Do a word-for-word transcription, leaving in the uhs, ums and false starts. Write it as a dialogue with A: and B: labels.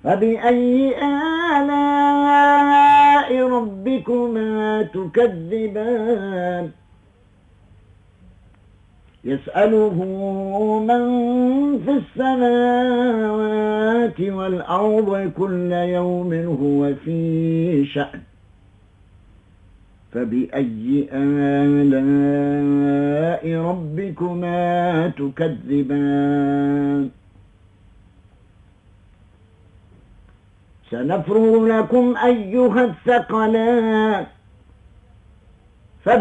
A: فبأي آلاء ربكما تكذبان يسأله من في السماوات والأرض كل يوم هو في شأن فبأي آلاء ربكما تكذبان سنفرغ لكم أيها الثقلان